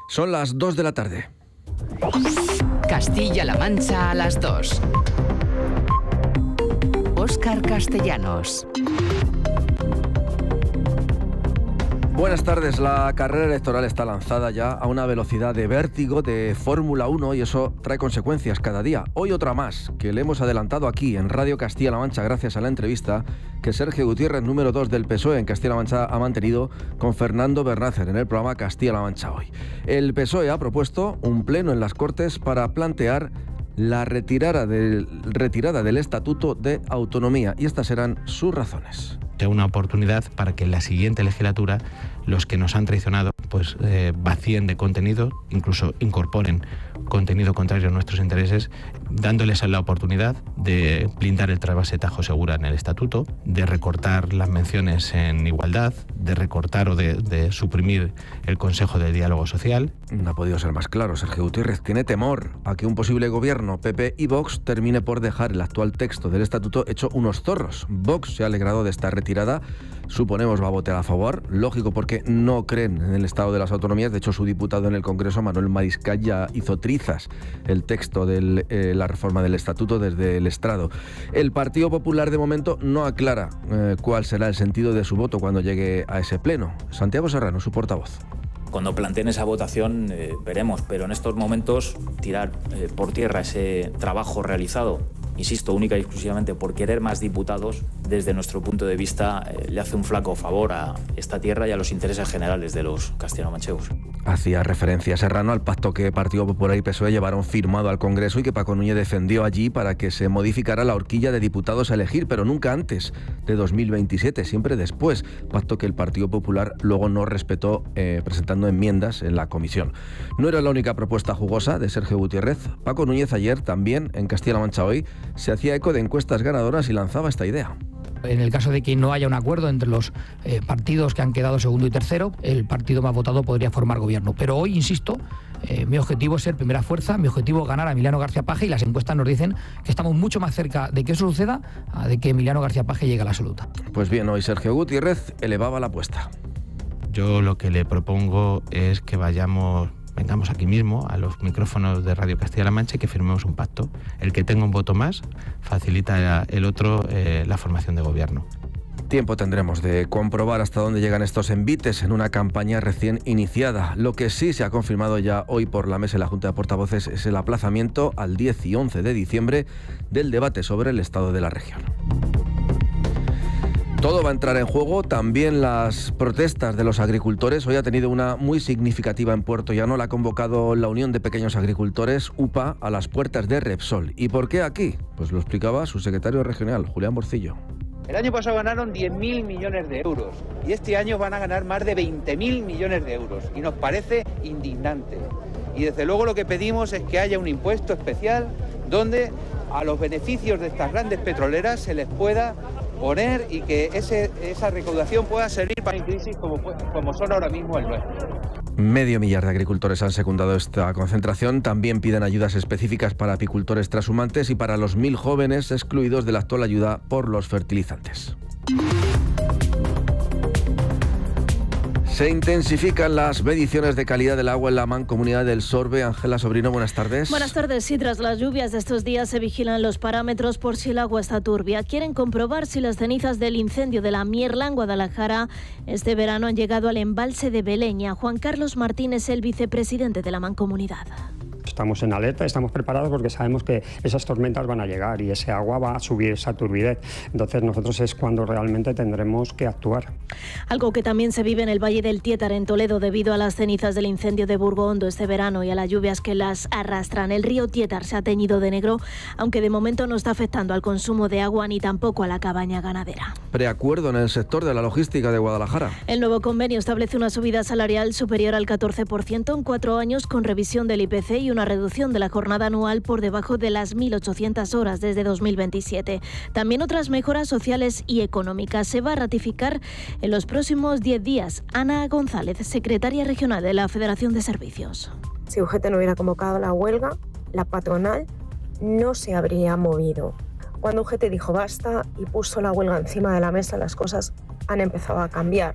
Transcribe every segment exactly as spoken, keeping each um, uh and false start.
Son las dos de la tarde. Castilla-La Mancha a las dos. Óscar Castellanos. Buenas tardes. La carrera electoral está lanzada ya a una velocidad de vértigo de Fórmula uno y eso trae consecuencias cada día. Hoy otra más, que le hemos adelantado aquí en Radio Castilla-La Mancha gracias a la entrevista que Sergio Gutiérrez, número dos del P S O E en Castilla-La Mancha, ha mantenido con Fernando Bernácer en el programa Castilla-La Mancha Hoy. El P S O E ha propuesto un pleno en las Cortes para plantear la retirada del, retirada del Estatuto de Autonomía y estas serán sus razones. Una oportunidad para que en la siguiente legislatura los que nos han traicionado pues eh, vacíen de contenido, incluso incorporen contenido contrario a nuestros intereses, dándoles la oportunidad de blindar el trasvase Tajo Segura en el estatuto, de recortar las menciones en igualdad, de recortar o de, de suprimir el Consejo de Diálogo Social. No ha podido ser más claro. Sergio Gutiérrez tiene temor a que un posible gobierno P P y Vox termine por dejar el actual texto del estatuto hecho unos zorros. Vox se ha alegrado de esta retirada, suponemos va a votar a favor, lógico porque no creen en el Estado de las Autonomías. De hecho, su diputado en el Congreso, Manuel Mariscal, ya hizo trizas el texto de eh, la reforma del Estatuto desde el estrado. El Partido Popular de momento no aclara eh, cuál será el sentido de su voto cuando llegue a ese pleno. Santiago Serrano, su portavoz. Cuando planteen esa votación eh, veremos, pero en estos momentos tirar eh, por tierra ese trabajo realizado, insisto, única y exclusivamente por querer más diputados, desde nuestro punto de vista eh, le hace un flaco favor a esta tierra y a los intereses generales de los castellano-manchegos. Hacía referencia Serrano al pacto que Partido Popular y P S O E llevaron firmado al Congreso y que Paco Núñez defendió allí para que se modificara la horquilla de diputados a elegir, pero nunca antes de dos mil veintisiete, siempre después. Pacto que el Partido Popular luego no respetó eh, presentando enmiendas en la comisión. No era la única propuesta jugosa de Sergio Gutiérrez. Paco Núñez ayer también en Castilla-La Mancha Hoy se hacía eco de encuestas ganadoras y lanzaba esta idea. En el caso de que no haya un acuerdo entre los eh, partidos que han quedado segundo y tercero, el partido más votado podría formar gobierno. Pero hoy, insisto, eh, mi objetivo es ser primera fuerza, mi objetivo es ganar a Emiliano García Paje y las encuestas nos dicen que estamos mucho más cerca de que eso suceda a de que Emiliano García Paje llegue a la absoluta. Pues bien, hoy Sergio Gutiérrez elevaba la apuesta. Yo lo que le propongo es que vayamos... vengamos aquí mismo a los micrófonos de Radio Castilla-La Mancha y que firmemos un pacto. El que tenga un voto más facilita el otro eh, la formación de gobierno. Tiempo tendremos de comprobar hasta dónde llegan estos envites en una campaña recién iniciada. Lo que sí se ha confirmado ya hoy por la mesa de la Junta de Portavoces es el aplazamiento al diez y once de diciembre del debate sobre el estado de la región. Todo va a entrar en juego, también las protestas de los agricultores. Hoy ha tenido una muy significativa en Puerto Llano, la ha convocado la Unión de Pequeños Agricultores, U P A, a las puertas de Repsol. ¿Y por qué aquí? Pues lo explicaba su secretario regional, Julián Morcillo. El año pasado ganaron diez mil millones de euros y este año van a ganar más de veinte mil millones de euros y nos parece indignante. Y desde luego lo que pedimos es que haya un impuesto especial donde a los beneficios de estas grandes petroleras se les pueda poner y que ese, esa recaudación pueda servir para crisis como, como son ahora mismo el nuestro. Medio millar de agricultores han secundado esta concentración. También piden ayudas específicas para apicultores trashumantes y para los mil jóvenes excluidos de la actual ayuda por los fertilizantes. Se intensifican las mediciones de calidad del agua en la Mancomunidad del Sorbe. Ángela Sobrino, buenas tardes. Buenas tardes. Sí, tras las lluvias de estos días se vigilan los parámetros por si el agua está turbia. Quieren comprobar si las cenizas del incendio de la Mierla en Guadalajara este verano han llegado al embalse de Beleña. Juan Carlos Martínez, el vicepresidente de la Mancomunidad. Estamos en alerta, estamos preparados porque sabemos que esas tormentas van a llegar y ese agua va a subir esa turbidez. Entonces nosotros es cuando realmente tendremos que actuar. Algo que también se vive en el Valle del Tiétar, en Toledo, debido a las cenizas del incendio de Burgondo este verano y a las lluvias que las arrastran. El río Tiétar se ha teñido de negro, aunque de momento no está afectando al consumo de agua ni tampoco a la cabaña ganadera. Preacuerdo en el sector de la logística de Guadalajara. El nuevo convenio establece una subida salarial superior al catorce por ciento en cuatro años con revisión del I P C y una reducción de la jornada anual por debajo de las mil ochocientas horas desde dos mil veintisiete. También otras mejoras sociales y económicas. Se va a ratificar en los próximos diez días. Ana González, secretaria regional de la Federación de Servicios. Si U G T no hubiera convocado la huelga, la patronal no se habría movido. Cuando U G T dijo basta y puso la huelga encima de la mesa, las cosas han empezado a cambiar.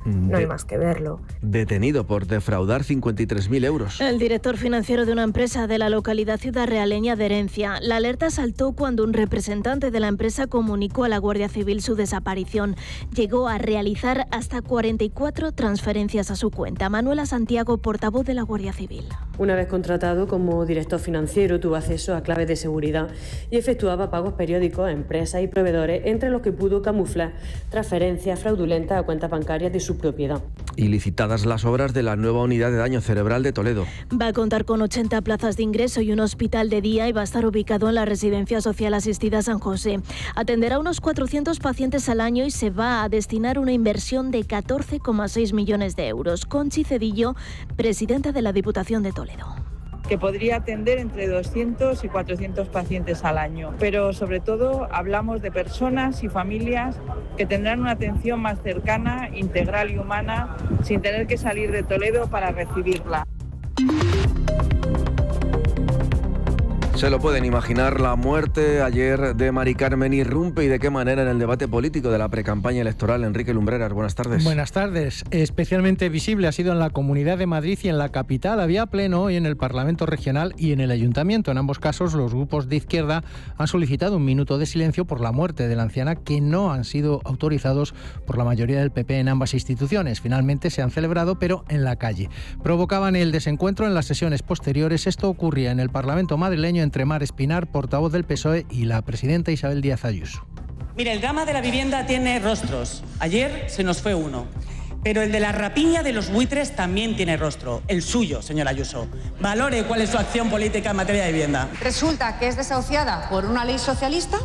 no De- hay más que verlo. Detenido por defraudar cincuenta y tres mil euros. El director financiero de una empresa de la localidad ciudadrealeña de Herencia. La alerta saltó cuando un representante de la empresa comunicó a la Guardia Civil su desaparición. Llegó a realizar hasta cuarenta y cuatro transferencias a su cuenta. Manuela Santiago, portavoz de la Guardia Civil. Una vez contratado como director financiero, tuvo acceso a claves de seguridad y efectuaba pagos periódicos a empresas y proveedores, entre los que pudo camuflar transferencias fraudulentas a cuentas bancarias de su propiedad. Y licitadas las obras de la nueva unidad de daño cerebral de Toledo. Va a contar con ochenta plazas de ingreso y un hospital de día y va a estar ubicado en la Residencia Social Asistida San José. Atenderá a unos cuatrocientos pacientes al año y se va a destinar una inversión de catorce coma seis millones de euros. Conchi Cedillo, presidenta de la Diputación de Toledo. Que podría atender entre doscientos y cuatrocientos pacientes al año. Pero sobre todo hablamos de personas y familias que tendrán una atención más cercana, integral y humana, sin tener que salir de Toledo para recibirla. Se lo pueden imaginar, la muerte ayer de Mari Carmen irrumpe y de qué manera en el debate político de la precampaña electoral. Enrique Lumbreras, buenas tardes. Buenas tardes. Especialmente visible ha sido en la Comunidad de Madrid y en la capital. Había pleno hoy en el Parlamento Regional y en el Ayuntamiento. En ambos casos, los grupos de izquierda han solicitado un minuto de silencio por la muerte de la anciana, que no han sido autorizados por la mayoría del P P en ambas instituciones. Finalmente se han celebrado, pero en la calle. Provocaban el desencuentro en las sesiones posteriores. Esto ocurría en el Parlamento madrileño entre Mar Espinar, portavoz del P S O E, y la presidenta Isabel Díaz Ayuso. Mire, el drama de la vivienda tiene rostros. Ayer se nos fue uno. Pero el de la rapiña de los buitres también tiene rostro. El suyo, señora Ayuso. Valore cuál es su acción política en materia de vivienda. Resulta que es desahuciada por una ley socialista,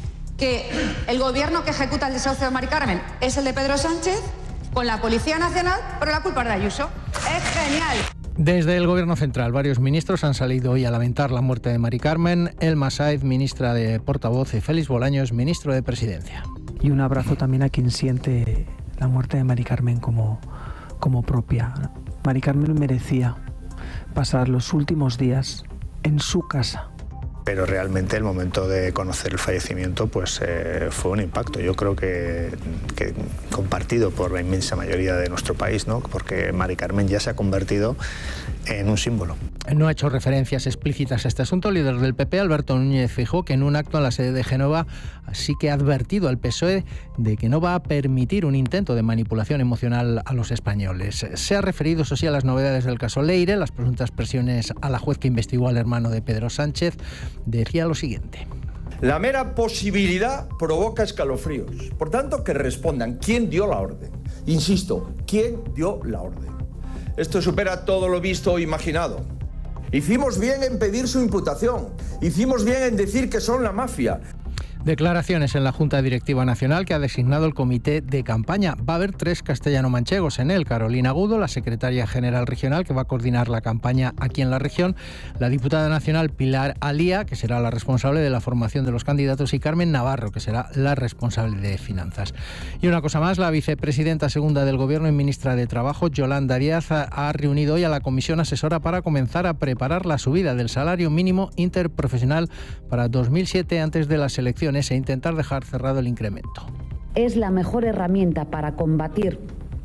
que el gobierno que ejecuta el desahucio de Mari Carmen es el de Pedro Sánchez, con la Policía Nacional, pero la culpa es de Ayuso. Es genial. Desde el Gobierno Central, varios ministros han salido hoy a lamentar la muerte de Mari Carmen. Elma Sáez, ministra de Portavoz, y Félix Bolaños, ministro de Presidencia. Y un abrazo también a quien siente la muerte de Mari Carmen como, como propia. Mari Carmen merecía pasar los últimos días en su casa. Pero realmente el momento de conocer el fallecimiento pues eh, fue un impacto, yo creo que, que compartido por la inmensa mayoría de nuestro país, ¿no? Porque Mari Carmen ya se ha convertido en un símbolo. No ha hecho referencias explícitas a este asunto. El líder del P P, Alberto Núñez Feijóo, que en un acto en la sede de Génova sí que ha advertido al P S O E de que no va a permitir un intento de manipulación emocional a los españoles. Se ha referido, eso sí, a las novedades del caso Leire, las presuntas presiones a la juez que investigó al hermano de Pedro Sánchez. Decía lo siguiente: la mera posibilidad provoca escalofríos. Por tanto, que respondan quién dio la orden. Insisto, quién dio la orden. Esto supera todo lo visto o imaginado. Hicimos bien en pedir su imputación. Hicimos bien en decir que son la mafia. Declaraciones en la Junta Directiva Nacional, que ha designado el comité de campaña. Va a haber tres castellano-manchegos en él: Carolina Agudo, la secretaria general regional, que va a coordinar la campaña aquí en la región; la diputada nacional Pilar Alía, que será la responsable de la formación de los candidatos; y Carmen Navarro, que será la responsable de finanzas. Y una cosa más, la vicepresidenta segunda del Gobierno y ministra de Trabajo, Yolanda Díaz, ha reunido hoy a la comisión asesora para comenzar a preparar la subida del salario mínimo interprofesional para dos mil siete, antes de las elecciones, e intentar dejar cerrado el incremento. Es la mejor herramienta para combatir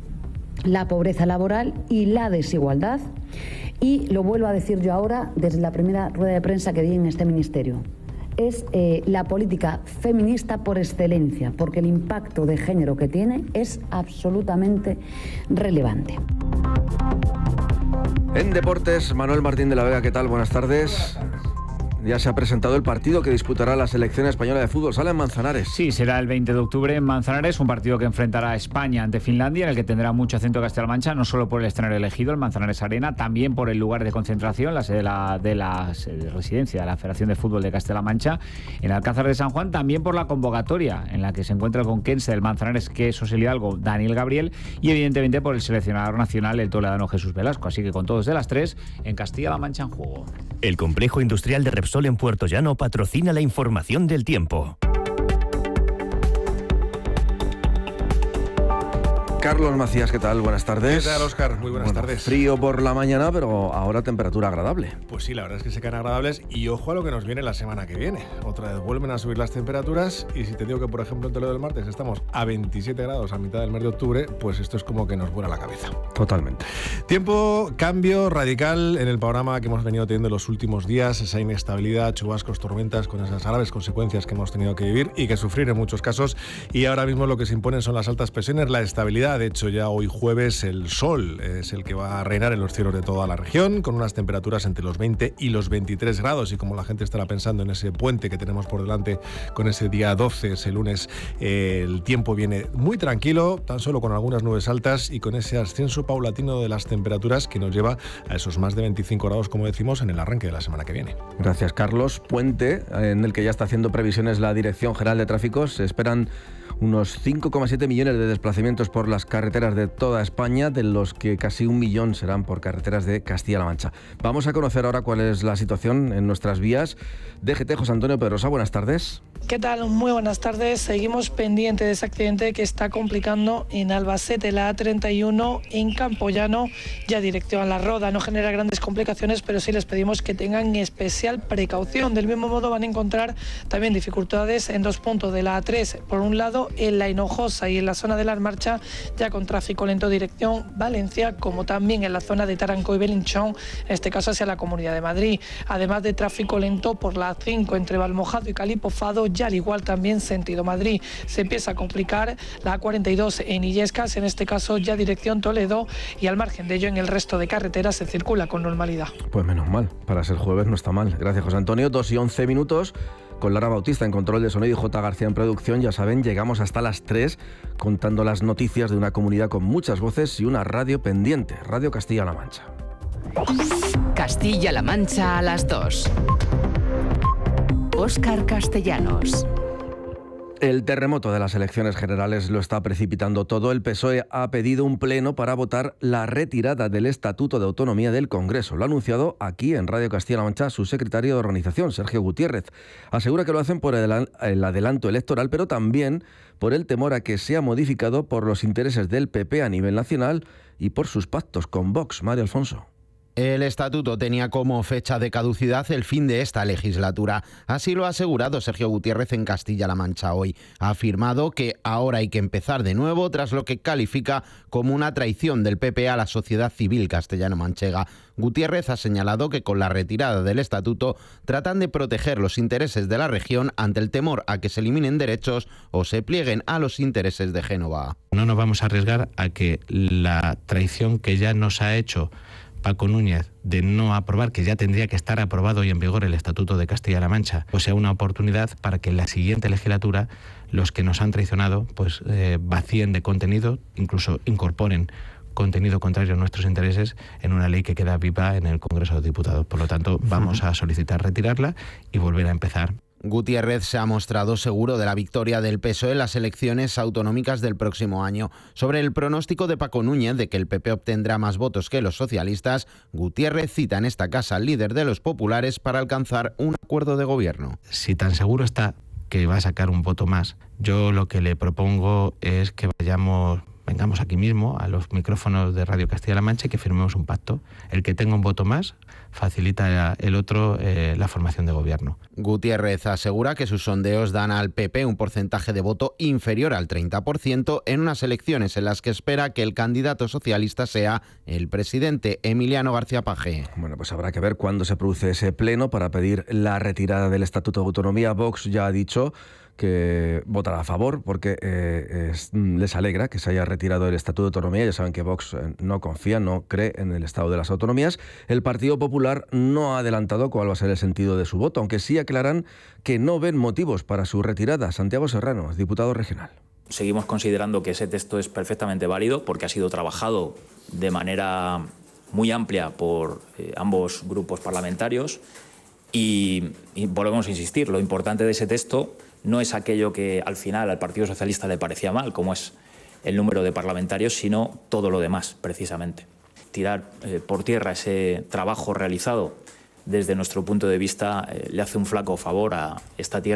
la pobreza laboral y la desigualdad, y lo vuelvo a decir yo ahora desde la primera rueda de prensa que di en este ministerio. Es eh, la política feminista por excelencia, porque el impacto de género que tiene es absolutamente relevante. En deportes, Manuel Martín de la Vega, ¿qué tal? Buenas tardes. Ya se ha presentado el partido que disputará la selección española de fútbol. Sale en Manzanares. Sí, será el veinte de octubre en Manzanares, un partido que enfrentará a España ante Finlandia, en el que tendrá mucho acento Castilla-La Mancha, no solo por el escenario elegido, el Manzanares Arena, también por el lugar de concentración, la sede de la, de la sede de residencia de la Federación de Fútbol de Castilla-La Mancha, en Alcázar de San Juan, también por la convocatoria en la que se encuentra el conquense del Manzanares, que es el Hidalgo, Daniel Gabriel, y evidentemente por el seleccionador nacional, el toledano Jesús Velasco. Así que con todos de las tres, en Castilla-La Mancha en juego. El complejo industrial de Repsol en Puerto Llano patrocina la información del tiempo. Carlos Macías, ¿qué tal? Buenas tardes. ¿Qué tal, Óscar? Muy buenas bueno, tardes. Frío por la mañana, pero ahora temperatura agradable. Pues sí, la verdad es que se quedan agradables y ojo a lo que nos viene la semana que viene. Otra vez vuelven a subir las temperaturas y si te digo que, por ejemplo, en Toledo del martes estamos a veintisiete grados a mitad del mes de octubre, pues esto es como que nos vuela la cabeza. Totalmente. Tiempo, cambio radical en el panorama que hemos venido teniendo en los últimos días, esa inestabilidad, chubascos, tormentas, con esas graves consecuencias que hemos tenido que vivir y que sufrir en muchos casos. Y ahora mismo lo que se imponen son las altas presiones, la estabilidad. De hecho, ya hoy jueves el sol es el que va a reinar en los cielos de toda la región, con unas temperaturas entre los veinte y los veintitrés grados. Y como la gente estará pensando en ese puente que tenemos por delante con ese día doce, ese lunes, eh, el tiempo viene muy tranquilo, tan solo con algunas nubes altas y con ese ascenso paulatino de las temperaturas que nos lleva a esos más de veinticinco grados, como decimos, en el arranque de la semana que viene. Gracias, Carlos. Puente en el que ya está haciendo previsiones la Dirección General de Tráfico. Se esperan unos cinco coma siete millones de desplazamientos por las carreteras de toda España, de los que casi un millón serán por carreteras de Castilla-La Mancha. Vamos a conocer ahora cuál es la situación en nuestras vías. D G T, José Antonio Pedrosa, buenas tardes. ¿Qué tal? Muy buenas tardes. Seguimos pendiente de ese accidente que está complicando en Albacete, la A treinta y uno, en Campoyano, ya dirección a La Roda. No genera grandes complicaciones, pero sí les pedimos que tengan especial precaución. Del mismo modo van a encontrar también dificultades en dos puntos de la A tres. Por un lado, en La Hinojosa y en la zona de La Marcha, ya con tráfico lento dirección Valencia, como también en la zona de Taranco y Belinchón, en este caso hacia la Comunidad de Madrid. Además de tráfico lento por la A cinco entre Valmojado y Calipofado, ya al igual también sentido Madrid. Se empieza a complicar la A cuarenta y dos en Illescas, en este caso ya dirección Toledo, y al margen de ello en el resto de carreteras se circula con normalidad. Pues menos mal, para ser jueves no está mal. Gracias, José Antonio. dos y once minutos. Con Lara Bautista en control de sonido y J. García en producción, ya saben, llegamos hasta las tres contando las noticias de una comunidad con muchas voces y una radio pendiente, Radio Castilla-La Mancha. Castilla-La Mancha a las dos. Óscar Castellanos. El terremoto de las elecciones generales lo está precipitando todo. El P S O E ha pedido un pleno para votar la retirada del Estatuto de Autonomía del Congreso. Lo ha anunciado aquí en Radio Castilla-La Mancha su secretario de organización, Sergio Gutiérrez. Asegura que lo hacen por el adelanto electoral, pero también por el temor a que sea modificado por los intereses del P P a nivel nacional y por sus pactos con Vox. Mario Alfonso. El estatuto tenía como fecha de caducidad el fin de esta legislatura. Así lo ha asegurado Sergio Gutiérrez en Castilla-La Mancha hoy. Ha afirmado que ahora hay que empezar de nuevo tras lo que califica como una traición del P P a la sociedad civil castellano-manchega. Gutiérrez ha señalado que con la retirada del estatuto tratan de proteger los intereses de la región ante el temor a que se eliminen derechos o se plieguen a los intereses de Génova. No nos vamos a arriesgar a que la traición que ya nos ha hecho Paco Núñez de no aprobar, que ya tendría que estar aprobado y en vigor el Estatuto de Castilla-La Mancha, pues sea una oportunidad para que en la siguiente legislatura los que nos han traicionado pues eh, vacíen de contenido, incluso incorporen contenido contrario a nuestros intereses en una ley que queda viva en el Congreso de Diputados. Por lo tanto, vamos a solicitar retirarla y volver a empezar. Gutiérrez se ha mostrado seguro de la victoria del P S O E en las elecciones autonómicas del próximo año. Sobre el pronóstico de Paco Núñez de que el P P obtendrá más votos que los socialistas, Gutiérrez cita en esta casa al líder de los populares para alcanzar un acuerdo de gobierno. Si tan seguro está que va a sacar un voto más, yo lo que le propongo es que vayamos... vengamos aquí mismo a los micrófonos de Radio Castilla-La Mancha y que firmemos un pacto. El que tenga un voto más facilita el otro eh, la formación de gobierno. Gutiérrez asegura que sus sondeos dan al P P un porcentaje de voto inferior al treinta por ciento en unas elecciones en las que espera que el candidato socialista sea el presidente Emiliano García Paje. Bueno, pues habrá que ver cuándo se produce ese pleno para pedir la retirada del Estatuto de Autonomía. Vox ya ha dicho que votará a favor porque eh, es, les alegra que se haya retirado el Estatuto de Autonomía. Ya saben que Vox no confía, no cree en el Estado de las Autonomías. El Partido Popular no ha adelantado cuál va a ser el sentido de su voto, aunque sí aclaran que no ven motivos para su retirada. Santiago Serrano, diputado regional. Seguimos considerando que ese texto es perfectamente válido porque ha sido trabajado de manera muy amplia por eh, ambos grupos parlamentarios y, y volvemos a insistir, lo importante de ese texto no es aquello que al final al Partido Socialista le parecía mal, como es el número de parlamentarios, sino todo lo demás, precisamente. Tirar eh, por tierra ese trabajo realizado, desde nuestro punto de vista, eh, le hace un flaco favor a esta tierra.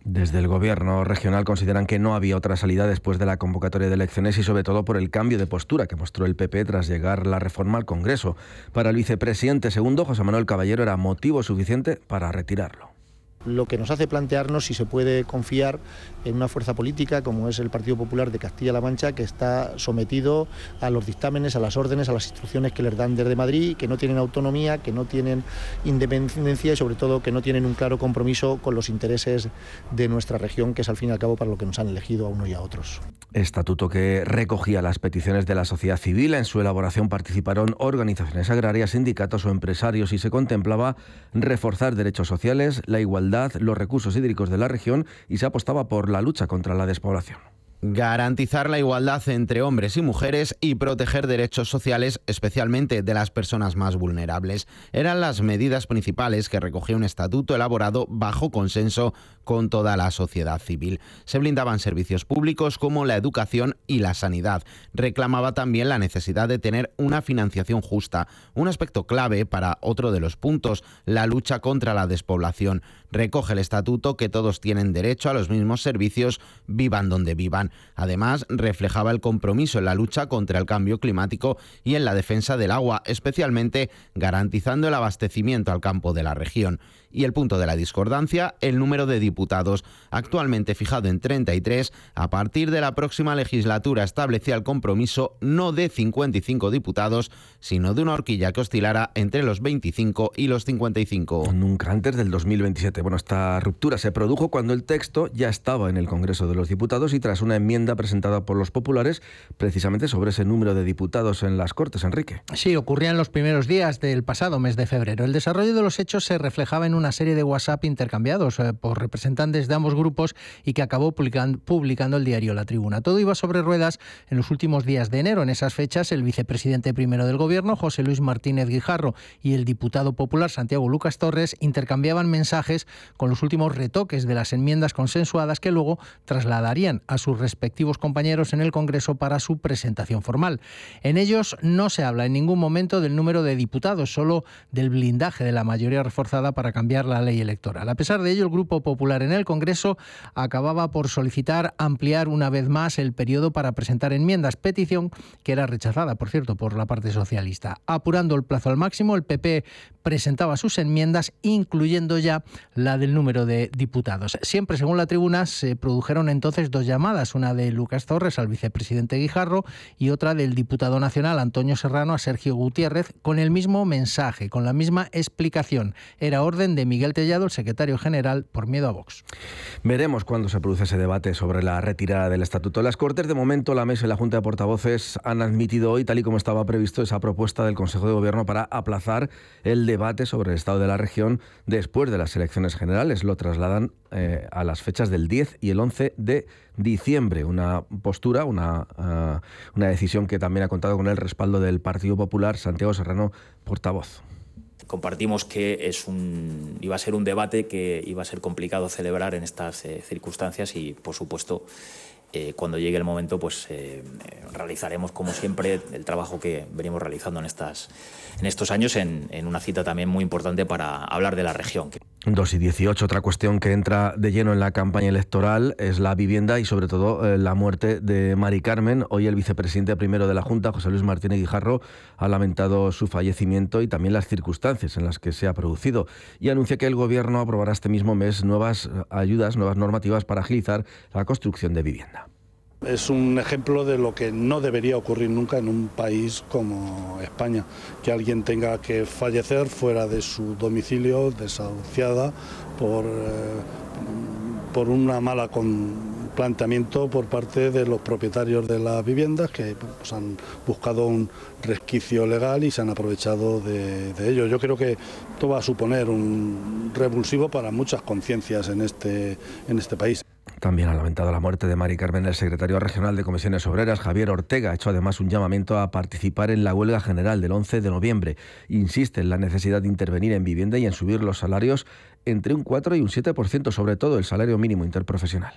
Desde el Gobierno regional consideran que no había otra salida después de la convocatoria de elecciones y sobre todo por el cambio de postura que mostró el P P tras llegar la reforma al Congreso. Para el vicepresidente segundo, José Manuel Caballero, era motivo suficiente para retirarlo. Lo que nos hace plantearnos si se puede confiar en una fuerza política como es el Partido Popular de Castilla-La Mancha, que está sometido a los dictámenes, a las órdenes, a las instrucciones que les dan desde Madrid, que no tienen autonomía, que no tienen independencia y sobre todo que no tienen un claro compromiso con los intereses de nuestra región, que es al fin y al cabo para lo que nos han elegido a unos y a otros. Estatuto que recogía las peticiones de la sociedad civil. En su elaboración participaron organizaciones agrarias, sindicatos o empresarios y se contemplaba reforzar derechos sociales, la igualdad, los recursos hídricos de la región y se apostaba por la lucha contra la despoblación. Garantizar la igualdad entre hombres y mujeres y proteger derechos sociales, especialmente de las personas más vulnerables. Eran las medidas principales que recogía un estatuto elaborado bajo consenso con toda la sociedad civil. Se blindaban servicios públicos como la educación y la sanidad. Reclamaba también la necesidad de tener una financiación justa, un aspecto clave para otro de los puntos, la lucha contra la despoblación. Recoge el estatuto que todos tienen derecho a los mismos servicios, vivan donde vivan. Además, reflejaba el compromiso en la lucha contra el cambio climático y en la defensa del agua, especialmente garantizando el abastecimiento al campo de la región. Y el punto de la discordancia, el número de diputados, actualmente fijado en treinta y tres, a partir de la próxima legislatura establecía el compromiso no de cincuenta y cinco diputados, sino de una horquilla que oscilara entre los veinticinco y los cincuenta y cinco. Nunca antes del dos mil veintisiete. Bueno, esta ruptura se produjo cuando el texto ya estaba en el Congreso de los Diputados y tras una enmienda presentada por los populares, precisamente sobre ese número de diputados en las Cortes, Enrique. Sí, ocurría en los primeros días del pasado mes de febrero. El desarrollo de los hechos se reflejaba en una serie de WhatsApp intercambiados eh, por representantes de ambos grupos y que acabó publicando, publicando el diario La Tribuna. Todo iba sobre ruedas en los últimos días de enero. En esas fechas, el vicepresidente primero del Gobierno, José Luis Martínez Guijarro, y el diputado popular Santiago Lucas Torres intercambiaban mensajes con los últimos retoques de las enmiendas consensuadas que luego trasladarían a sus respectivos compañeros en el Congreso para su presentación formal. En ellos no se habla en ningún momento del número de diputados, solo del blindaje de la mayoría reforzada para cambiar la ley electoral. A pesar de ello, el Grupo Popular en el Congreso acababa por solicitar ampliar una vez más el periodo para presentar enmiendas, petición que era rechazada, por cierto, por la parte socialista. Apurando el plazo al máximo, el P P presentaba sus enmiendas, incluyendo ya la del número de diputados. Siempre, según La Tribuna, se produjeron entonces dos llamadas, una de Lucas Torres al vicepresidente Guijarro y otra del diputado nacional Antonio Serrano a Sergio Gutiérrez, con el mismo mensaje, con la misma explicación. Era orden de Miguel Tellado, el secretario general, por miedo a Vox. Veremos cuándo se produce ese debate sobre la retirada del Estatuto de las Cortes. De momento, la Mesa y la Junta de Portavoces han admitido hoy, tal y como estaba previsto, esa propuesta del Consejo de Gobierno para aplazar el debate sobre el estado de la región después de las elecciones generales. Lo trasladan eh, a las fechas del diez y el once de diciembre. Una postura, una, uh, una decisión que también ha contado con el respaldo del Partido Popular. Santiago Serrano, portavoz. Compartimos que es un, iba a ser un debate que iba a ser complicado celebrar en estas eh, circunstancias y, por supuesto, eh, cuando llegue el momento, pues eh, realizaremos, como siempre, el trabajo que venimos realizando en, estas, en estos años en, en una cita también muy importante para hablar de la región. dos y dieciocho, otra cuestión que entra de lleno en la campaña electoral es la vivienda y sobre todo eh, la muerte de Mari Carmen. Hoy el vicepresidente primero de la Junta, José Luis Martínez Guijarro, ha lamentado su fallecimiento y también las circunstancias en las que se ha producido y anuncia que el Gobierno aprobará este mismo mes nuevas ayudas, nuevas normativas para agilizar la construcción de vivienda. Es un ejemplo de lo que no debería ocurrir nunca en un país como España, que alguien tenga que fallecer fuera de su domicilio, desahuciada por, eh, por una mala con planteamiento por parte de los propietarios de las viviendas que pues, han buscado un resquicio legal y se han aprovechado de, de ello. Yo creo que esto va a suponer un revulsivo para muchas conciencias en este, en este país. También ha lamentado la muerte de Mari Carmen el secretario regional de Comisiones Obreras, Javier Ortega. Ha hecho además un llamamiento a participar en la huelga general del once de noviembre. Insiste en la necesidad de intervenir en vivienda y en subir los salarios entre un cuatro y un siete por ciento, sobre todo el salario mínimo interprofesional.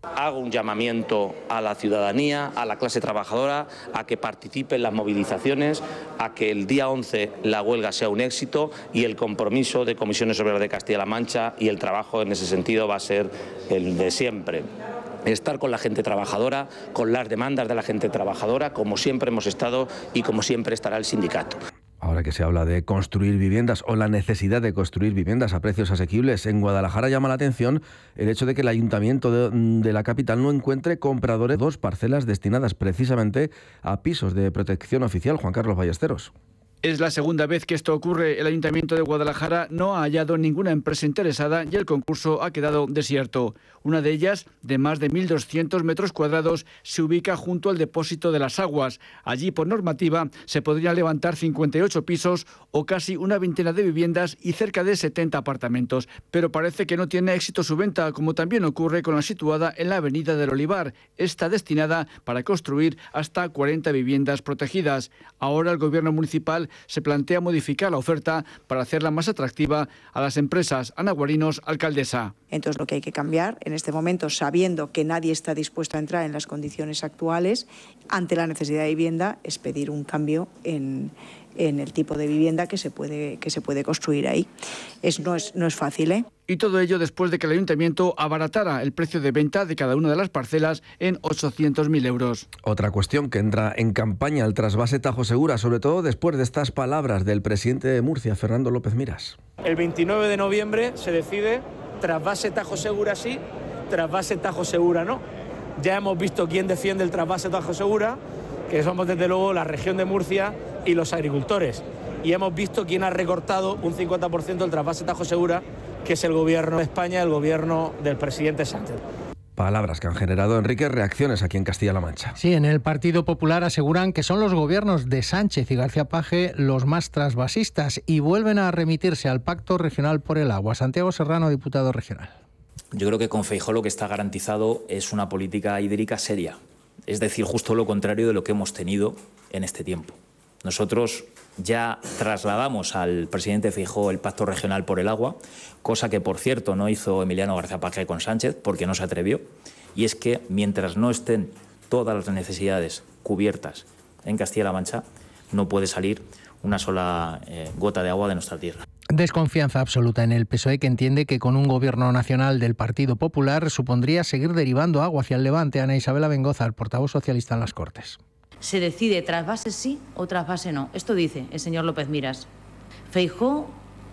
Hago un llamamiento a la ciudadanía, a la clase trabajadora, a que participe en las movilizaciones, a que el día once la huelga sea un éxito y el compromiso de Comisiones Obreras de Castilla-La Mancha y el trabajo en ese sentido va a ser el de siempre. Estar con la gente trabajadora, con las demandas de la gente trabajadora, como siempre hemos estado y como siempre estará el sindicato. Ahora que se habla de construir viviendas o la necesidad de construir viviendas a precios asequibles, en Guadalajara llama la atención el hecho de que el ayuntamiento de, de la capital no encuentre compradores de dos parcelas destinadas precisamente a pisos de protección oficial. Juan Carlos Ballesteros. Es la segunda vez que esto ocurre. El Ayuntamiento de Guadalajara no ha hallado ninguna empresa interesada y el concurso ha quedado desierto. Una de ellas, de más de mil doscientos metros cuadrados, se ubica junto al depósito de las aguas. Allí, por normativa, se podrían levantar cincuenta y ocho pisos o casi una veintena de viviendas y cerca de setenta apartamentos. Pero parece que no tiene éxito su venta, como también ocurre con la situada en la Avenida del Olivar. Está destinada para construir hasta cuarenta viviendas protegidas. Ahora el Gobierno municipal se plantea modificar la oferta para hacerla más atractiva a las empresas. Ana Guarinos, alcaldesa. Entonces lo que hay que cambiar en este momento, sabiendo que nadie está dispuesto a entrar en las condiciones actuales, ante la necesidad de vivienda, es pedir un cambio en, en el tipo de vivienda que se puede, que se puede construir ahí. Es, no, es, no es fácil, ¿eh? Y todo ello después de que el Ayuntamiento abaratara el precio de venta de cada una de las parcelas en ochocientos mil euros. Otra cuestión que entra en campaña, el trasvase Tajo Segura, sobre todo después de estas palabras del presidente de Murcia, Fernando López Miras. El veintinueve de noviembre se decide trasvase Tajo Segura sí, trasvase Tajo Segura no. Ya hemos visto quién defiende el trasvase Tajo Segura, que somos desde luego la región de Murcia y los agricultores. Y hemos visto quién ha recortado un cincuenta por ciento el trasvase Tajo Segura, que es el gobierno de España, el gobierno del presidente Sánchez. Palabras que han generado, Enrique, reacciones aquí en Castilla-La Mancha. Sí, en el Partido Popular aseguran que son los gobiernos de Sánchez y García Paje los más trasvasistas y vuelven a remitirse al Pacto Regional por el Agua. Santiago Serrano, diputado regional. Yo creo que con Feijóo lo que está garantizado es una política hídrica seria. Es decir, justo lo contrario de lo que hemos tenido en este tiempo. Nosotros ya trasladamos al presidente Feijóo el Pacto Regional por el Agua, cosa que, por cierto, no hizo Emiliano García Paje con Sánchez porque no se atrevió. Y es que mientras no estén todas las necesidades cubiertas en Castilla-La Mancha, no puede salir una sola eh, gota de agua de nuestra tierra. Desconfianza absoluta en el P S O E, que entiende que con un gobierno nacional del Partido Popular supondría seguir derivando agua hacia el Levante. Ana Isabela Bengoza, el portavoz socialista en las Cortes. Se decide trasvase sí o trasvase no. Esto dice el señor López Miras. Feijóo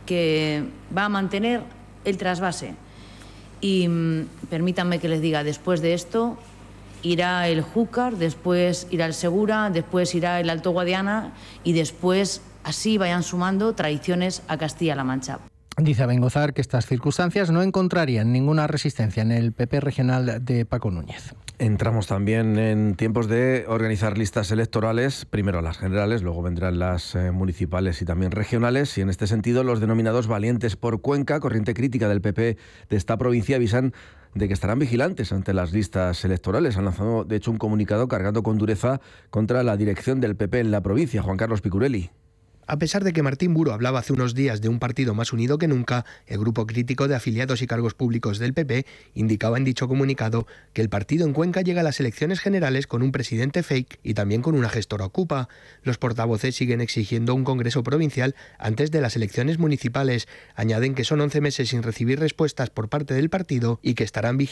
que va a mantener el trasvase. Y mmm, permítanme que les diga, después de esto irá el Júcar, después irá el Segura, después irá el Alto Guadiana y después así vayan sumando tradiciones a Castilla-La Mancha. Dice Bengozar que estas circunstancias no encontrarían ninguna resistencia en el P P regional de Paco Núñez. Entramos también en tiempos de organizar listas electorales, primero las generales, luego vendrán las eh, municipales y también regionales, y en este sentido los denominados valientes por Cuenca, corriente crítica del P P de esta provincia, avisan de que estarán vigilantes ante las listas electorales. Han lanzado, de hecho, un comunicado cargando con dureza contra la dirección del P P en la provincia. Juan Carlos Picurelli. A pesar de que Martín Buro hablaba hace unos días de un partido más unido que nunca, el grupo crítico de afiliados y cargos públicos del P P indicaba en dicho comunicado que el partido en Cuenca llega a las elecciones generales con un presidente fake y también con una gestora ocupa. Los portavoces siguen exigiendo un congreso provincial antes de las elecciones municipales. Añaden que son once meses sin recibir respuestas por parte del partido y que estarán vigilantes